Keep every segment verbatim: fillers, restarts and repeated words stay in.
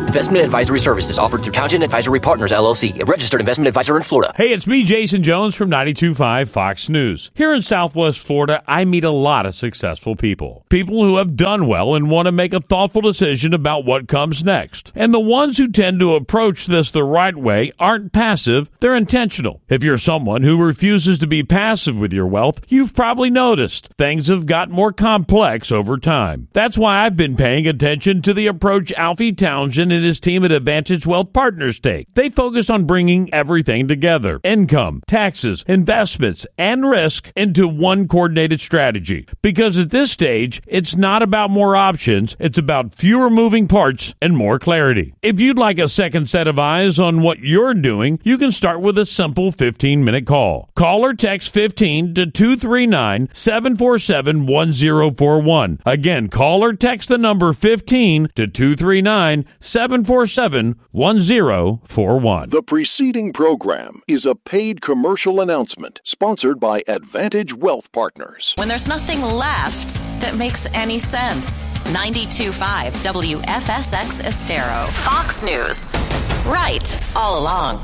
Investment advisory services offered through Townsend Advisory Partners, L L C, a registered investment advisor in Florida. Hey, it's me, Jason Jones from ninety-two point five Fox News. Here in Southwest Florida, I meet a lot of successful people. People who have done well and want to make a thoughtful decision about what comes next. And the ones who tend to approach this the right way aren't passive, they're intentional. If you're someone who refuses to be passive with your wealth, you've probably noticed things have got more complex over time. That's why I've been paying attention to the approach Alfie Townsend and his team at Advantage Wealth Partners take. They focus on bringing everything together: income, taxes, investments, and risk into one coordinated strategy. Because at this stage, it's not about more options, it's about fewer moving parts and more clarity. If you'd like a second set of eyes on what you're doing, you can start with a simple fifteen-minute call. Call or text fifteen to two three nine, seven four seven, one zero four one. Again, call or text the number fifteen to two three nine, seven four seven, one zero four one. The preceding program is a paid commercial announcement sponsored by Advantage Wealth Partners. When there's nothing left that makes any sense. ninety-two point five W F S X Estero. Fox News. Right all along.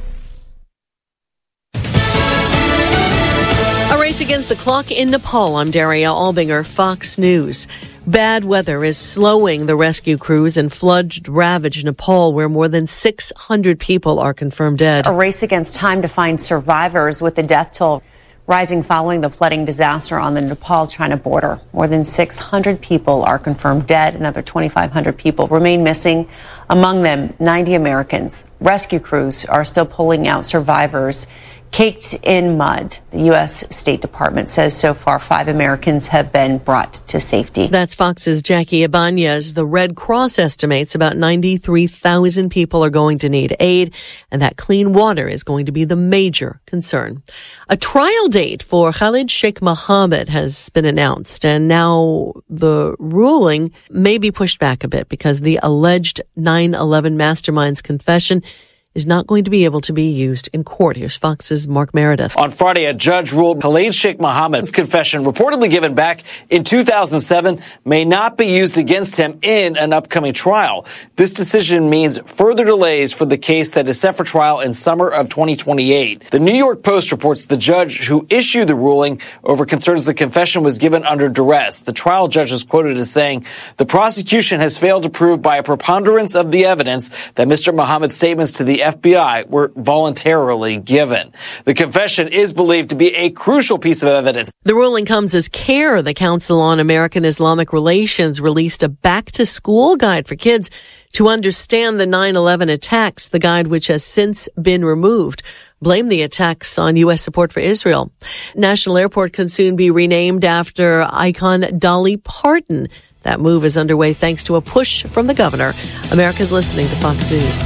A race against the clock in Nepal. I'm Daria Albinger, Fox News. Bad weather is slowing the rescue crews in flood-ravaged Nepal, where more than six hundred people are confirmed dead. A race against time to find survivors, with the death toll rising following the flooding disaster on the Nepal-China border. More than six hundred people are confirmed dead. Another twenty-five hundred people remain missing, among them ninety Americans. Rescue crews are still pulling out survivors caked in mud. The U S State Department says so far five Americans have been brought to safety. That's Fox's Jackie Ibanez. The Red Cross estimates about ninety-three thousand people are going to need aid, and that clean water is going to be the major concern. A trial date for Khalid Sheikh Mohammed has been announced, and now the ruling may be pushed back a bit because the alleged nine eleven mastermind's confession is not going to be able to be used in court. Here's Fox's Mark Meredith. On Friday, a judge ruled Khalid Sheikh Mohammed's confession, reportedly given back in two thousand seven, may not be used against him in an upcoming trial. This decision means further delays for the case that is set for trial in summer of twenty twenty-eight. The New York Post reports the judge who issued the ruling over concerns the confession was given under duress. The trial judge was quoted as saying, "The prosecution has failed to prove by a preponderance of the evidence that Mister Mohammed's statements to the F B I were voluntarily given." The confession is believed to be a crucial piece of evidence. The ruling comes as CARE, the Council on American Islamic Relations, released a back-to-school guide for kids to understand the nine eleven attacks, the guide which has since been removed. Blame the attacks on U S support for Israel. National Airport can soon be renamed after icon Dolly Parton. That move is underway thanks to a push from the governor. America's listening to Fox News.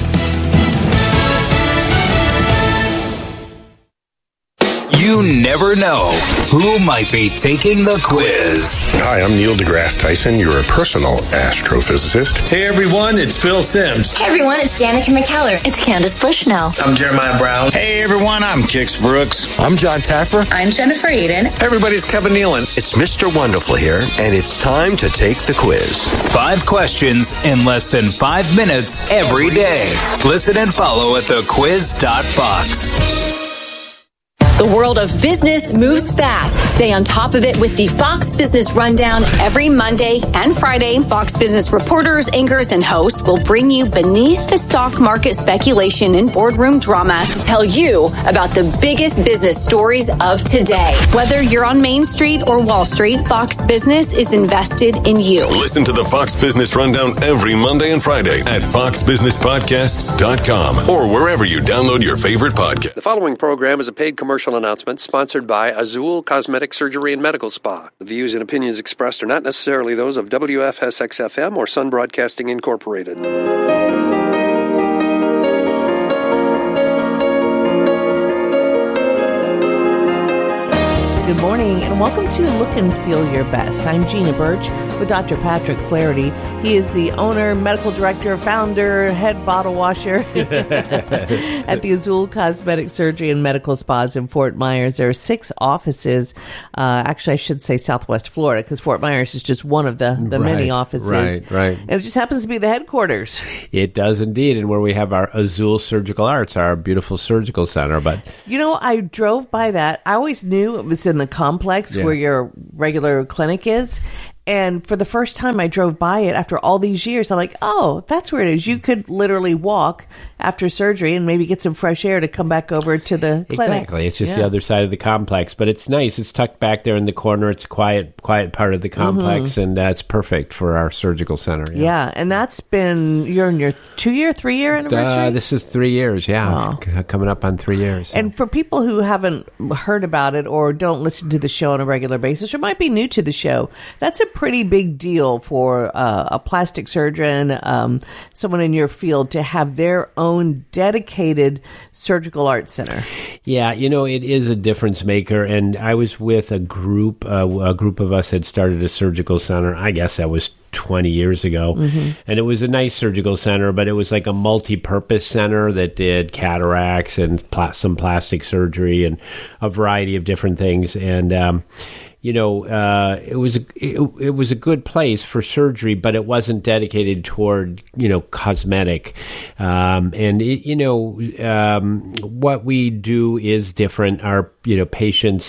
You never know who might be taking the quiz. Hi, I'm Neil deGrasse Tyson, your personal astrophysicist. Hey everyone, it's Phil Sims. Hey everyone, it's Danica McKellar. It's Candace Bushnell. I'm Jeremiah Brown. Hey everyone, I'm Kix Brooks. I'm John Taffer. I'm Jennifer Eden. Hey everybody, it's Kevin Nealon. It's Mister Wonderful here, and it's time to take the quiz. Five questions in less than five minutes every day. Listen and follow at the quiz dot fox. The world of business moves fast. Stay on top of it with the Fox Business Rundown every Monday and Friday. Fox Business reporters, anchors, and hosts will bring you beneath the stock market speculation and boardroom drama to tell you about the biggest business stories of today. Whether you're on Main Street or Wall Street, Fox Business is invested in you. Listen to the Fox Business Rundown every Monday and Friday at fox business podcasts dot com or wherever you download your favorite podcast. The following program is a paid commercial announcement sponsored by Azul Cosmetic Surgery and Medical Spa. The views and opinions expressed are not necessarily those of W F S X F M or Sun Broadcasting Incorporated. Good morning. morning, and welcome to Look and Feel Your Best. I'm Gina Birch with Doctor Patrick Flaherty. He is the owner, medical director, founder, head bottle washer at the Azul Cosmetic Surgery and Medical Spas in Fort Myers. There are six offices. Uh, actually, I should say Southwest Florida, because Fort Myers is just one of the, the right, many offices. Right, right. And it just happens to be the headquarters. It does indeed, and where we have our Azul Surgical Arts, our beautiful surgical center. But you know, I drove by that. I always knew it was in the complex Yeah. where your regular clinic is. And for the first time I drove by it after all these years, I'm like, oh, that's where it is. You could literally walk after surgery and maybe get some fresh air to come back over to the clinic. Exactly. It's just Yeah. the other side of the complex. But it's nice. It's tucked back there in the corner. It's a quiet, quiet part of the complex, Mhm. and uh, it's perfect for our surgical center. Yeah. And that's been, you're in your two-year, three-year anniversary? Uh, this is three years, yeah. C- Coming up on three years. so. And for people who haven't heard about it or don't listen to the show on a regular basis or might be new to the show, that's a pretty big deal for uh, a plastic surgeon, um, someone in your field, to have their own dedicated surgical arts center. Yeah, you know, it is a difference maker. And I was with a group, uh, a group of us had started a surgical center. I guess that was twenty years ago. Mm-hmm. And it was a nice surgical center, but it was like a multi-purpose center that did cataracts and pla- some plastic surgery and a variety of different things. And, um, you know, uh, it was a, it, it was a good place for surgery, but it wasn't dedicated toward, you know, cosmetic. Um, and, it, you know, um, what we do is different. Our, you know, patients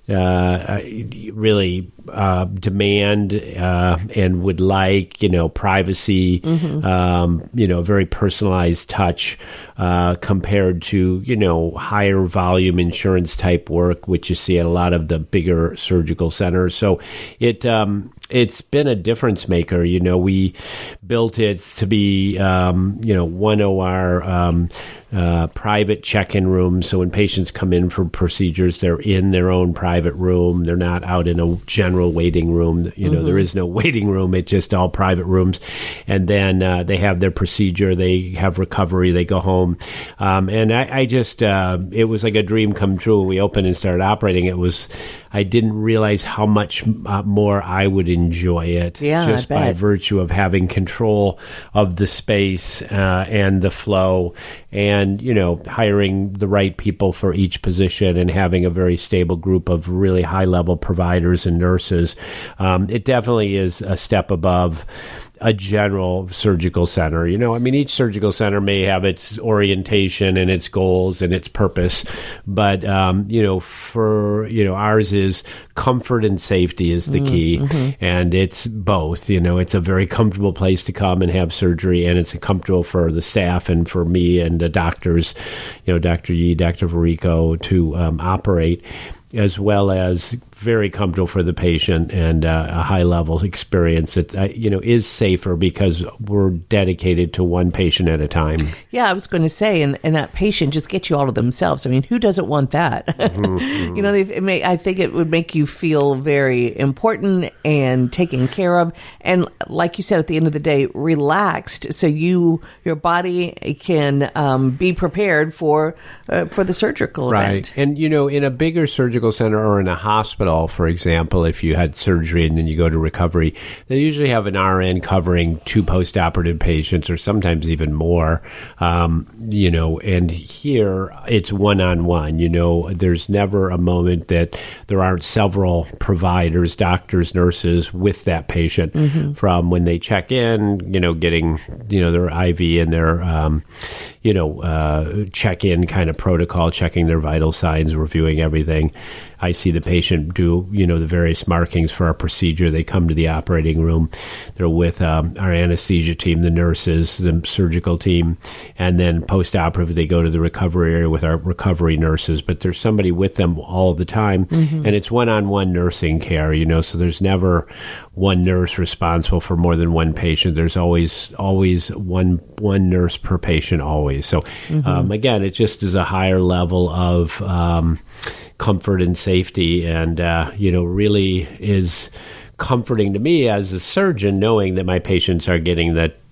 uh, really uh, demand uh, and would like, you know, privacy, Mm-hmm. um, you know, very personalized touch uh, compared to, you know, higher volume insurance type work, which you see at a lot of the bigger surgical centers. So it um, it's been a difference maker. You know, we built it to be, um, you know, one O R um, uh, private check-in rooms. So when patients come in for procedures, they're in their own private room. They're not out in a general waiting room. You know, Mhm. there is no waiting room. It's just all private rooms. And then uh, they have their procedure. They have recovery. They go home. Um, and I, I just, uh, it was like a dream come true. When we opened and started operating, it was, I didn't realize how much uh, more I would enjoy it Yeah, just I by bet. virtue of having control of the space uh, and the flow, and, you know, hiring the right people for each position and having a very stable group of really high level providers and nurses. Um, it definitely is a step above a general surgical center. You know, I mean, each surgical center may have its orientation and its goals and its purpose, but, um, you know, for, you know, ours is comfort and safety is the Mm, key. mhm. And it's both. You know, it's a very comfortable place to come and have surgery, and it's comfortable for the staff and for me and the doctors, you know, Doctor Yee, Doctor Varico, to um, operate, as well as very comfortable for the patient and uh, a high-level experience that, uh, you know, is safer because we're dedicated to one patient at a time. Yeah, I was going to say, and, and that patient just gets you all to themselves. I mean, who doesn't want that? Mm-hmm. You know, they- it may, I think it would make you feel very important and taken care of. And like you said, at the end of the day, relaxed, so you your body can um, be prepared for uh, for the surgical Right. event. And, you know, in a bigger surgical center or in a hospital, for example, if you had surgery and then you go to recovery, they usually have an R N covering two post-operative patients or sometimes even more, um, you know, and here it's one-on-one. You know, there's never a moment that there aren't several providers, doctors, nurses with that patient Mhm. from when they check in, you know, getting, you know, their I V and their, um, you know, uh, check-in kind of protocol, checking their vital signs, reviewing everything. I see the patient do, you know, the various markings for our procedure. They come to the operating room. They're with um, our anesthesia team, the nurses, the surgical team, and then post-operative, they go to the recovery area with our recovery nurses. But there's somebody with them all the time, Mhm. and it's one-on-one nursing care, you know, so there's never one nurse responsible for more than one patient. There's always always one one nurse per patient, always. So, Mhm. um, again, it just is a higher level of um, comfort and safety, and uh, you know, really is comforting to me as a surgeon, knowing that my patients are getting the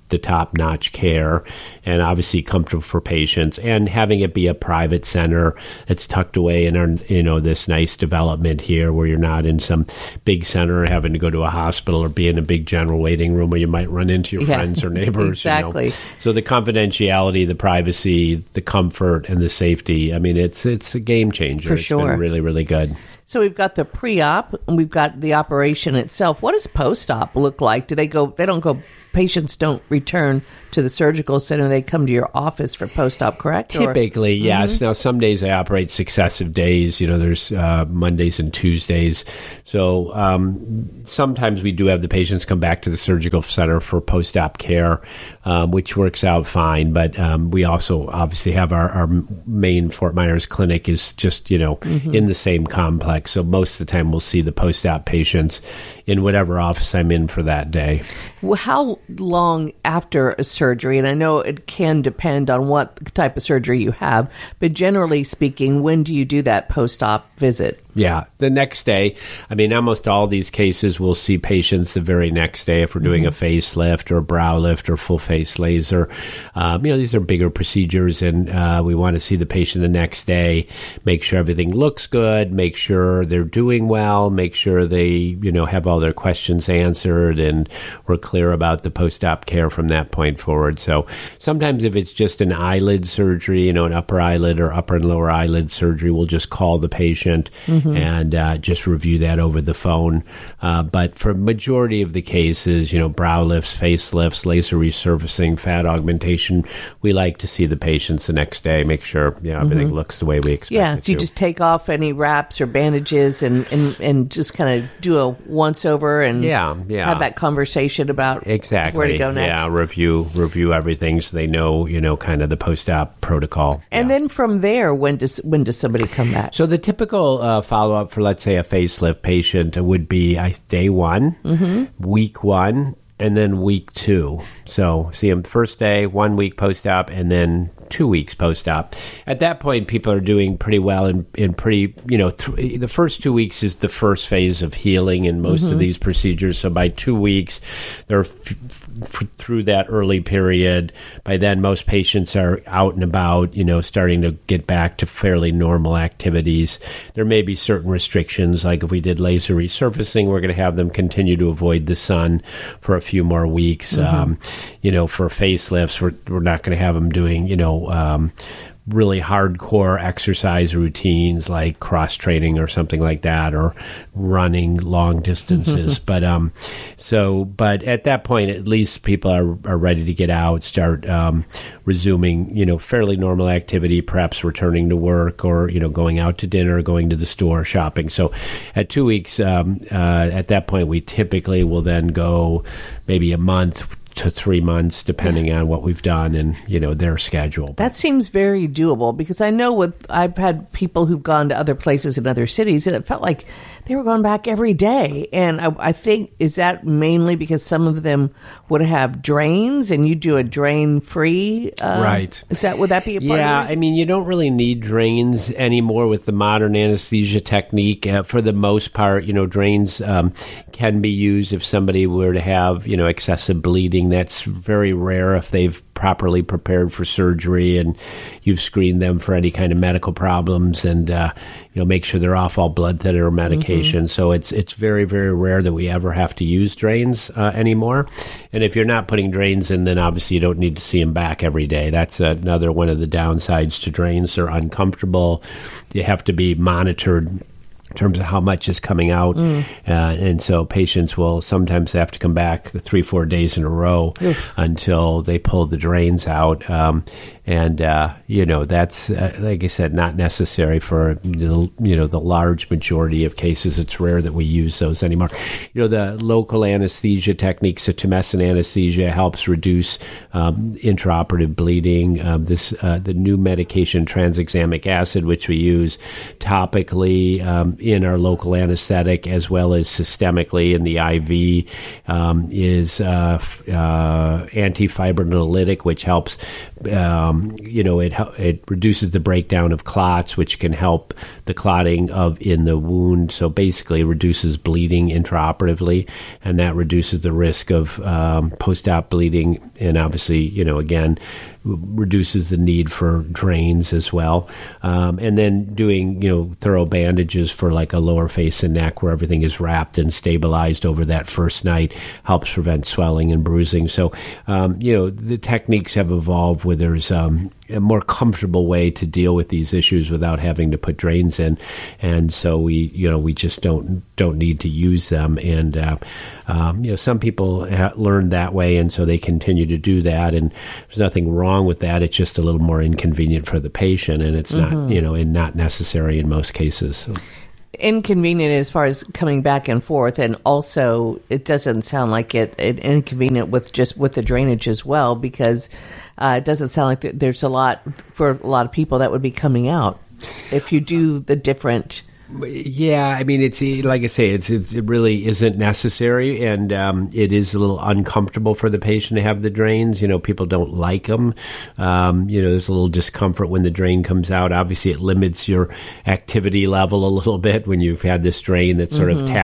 the top-notch care, and obviously comfortable for patients, and having it be a private center that's tucked away in our, you know, this nice development here where you're not in some big center having to go to a hospital or be in a big general waiting room where you might run into your Yeah, friends or neighbors. exactly. You know? So the confidentiality, the privacy, the comfort, and the safety, I mean, it's it's a game changer. For It's sure. been really, really good. So we've got the pre-op and we've got the operation itself. What does post-op look like? Do they go, they don't go, patients don't return to the surgical center. They come to your office for post-op, correct? Or- Typically, yes. Mhm. Now, some days I operate successive days. You know, there's uh, Mondays and Tuesdays. So um, sometimes we do have the patients come back to the surgical center for post-op care, um, which works out fine. But um, we also obviously have our, our main Fort Myers clinic is just, you know, Mhm. in the same complex. So most of the time we'll see the post-op patients in whatever office I'm in for that day. Well, how long after a surgery, and I know it can depend on what type of surgery you have, but generally speaking, when do you do that post-op visit? Yeah, the next day. I mean, almost all these cases we'll see patients the very next day if we're doing Mm-hmm. a facelift or brow lift or full face laser. Um, you know, these are bigger procedures, and uh, we want to see the patient the next day, make sure everything looks good, make sure they're doing well, make sure they, you know, have all their questions answered, and we're clear about the post-op care from that point forward. So sometimes if it's just an eyelid surgery, you know, an upper eyelid or upper and lower eyelid surgery, we'll just call the patient Mhm. and uh, just review that over the phone. Uh, but for majority of the cases, you know, brow lifts, facelifts, laser resurfacing, fat augmentation, we like to see the patients the next day, make sure, you know, everything Mhm. looks the way we expect Yeah, it so you to. just take off any wraps or bandages and, and, and just kind of do a once-over and Yeah, yeah. have that conversation about Exactly. where to go next. Yeah, review review everything so they know, you know, kind of the post-op protocol. And then from there, when does when does somebody come back? So the typical uh, follow-up for, let's say, a facelift patient would be I, day one, Mhm. week one, and then week two. So see them first day, one week post-op, and then two weeks post-op. At that point, people are doing pretty well and, and pretty, you know, th- the first two weeks is the first phase of healing in most Mhm. of these procedures. So by two weeks, they're f- f- through that early period. By then, most patients are out and about, you know, starting to get back to fairly normal activities. There may be certain restrictions, like if we did laser resurfacing, we're going to have them continue to avoid the sun for a few more weeks. Mhm. Um, you know, for facelifts, we're, we're not going to have them doing, you know, um, really hardcore exercise routines like cross training or something like that, or running long distances. but um, so, but at that point, at least people are, are ready to get out, start um, resuming, you know, fairly normal activity, perhaps returning to work or, you know, going out to dinner, going to the store, shopping. So at two weeks, um, uh, at that point, we typically will then go maybe a month to three months, depending on what we've done and, you know, their schedule. That seems very doable because I know with I've had people who've gone to other places in other cities and it felt like they were going back every day. And I, I think, is that mainly because some of them would have drains and you do a drain free? Uh, Right. Is that, would that be a part Yeah, of it? I mean, you don't really need drains anymore with the modern anesthesia technique. Uh, for the most part, you know, drains um, can be used if somebody were to have, you know, excessive bleeding. That's very rare if they've properly prepared for surgery and you've screened them for any kind of medical problems and, uh, you know, make sure they're off all blood thinner medication. Mm-hmm. So it's it's very, very rare that we ever have to use drains uh, anymore. And if you're not putting drains in, then obviously you don't need to see them back every day. That's another one of the downsides to drains. They're uncomfortable. You have to be monitored in terms of how much is coming out. Mm. Uh, and so patients will sometimes have to come back three, four days in a row Oof. until they pull the drains out. Um, and, uh, you know, that's, uh, like I said, not necessary for, the, you know, the large majority of cases. It's rare that we use those anymore. You know, the local anesthesia techniques, so tumescent anesthesia helps reduce um, intraoperative bleeding. Um, this uh, the new medication, tranexamic acid, which we use topically um, in our local anesthetic as well as systemically in the I V, um, is uh, f- uh, antifibrinolytic, which helps, um, you know, it it reduces the breakdown of clots, which can help the clotting of in the wound. So basically, reduces bleeding intraoperatively, and that reduces the risk of um, post-op bleeding and obviously, you know, again, reduces the need for drains as well. Um, and then doing, you know, thorough bandages for like a lower face and neck where everything is wrapped and stabilized over that first night helps prevent swelling and bruising. So, um, you know, the techniques have evolved where there's um, a more comfortable way to deal with these issues without having to put drains in. And so we, you know, we just don't don't need to use them. And, uh, um, you know, some people ha- learn that way, and so they continue to do that. And there's nothing wrong with that. It's just a little more inconvenient for the patient, and it's mm-hmm. not, you know, and not necessary in most cases. So. Inconvenient as far as coming back and forth, and also it doesn't sound like it, it inconvenient with just with the drainage as well, because uh, it doesn't sound like th- there's a lot for a lot of people that would be coming out if you do the different. Yeah, I mean, it's like I say, it's, it's it really isn't necessary, and um, it is a little uncomfortable for the patient to have the drains. You know, people don't like them. Um, you know, there's a little discomfort when the drain comes out. Obviously, it limits your activity level a little bit when you've had this drain that's sort mm-hmm. of